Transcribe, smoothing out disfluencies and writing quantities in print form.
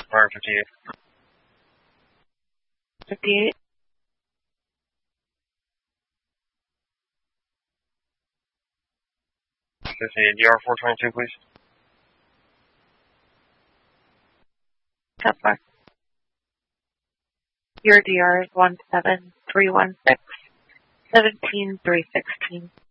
Fire 58. 58. DR 422, please. How far? Your DR is 17316, 17316.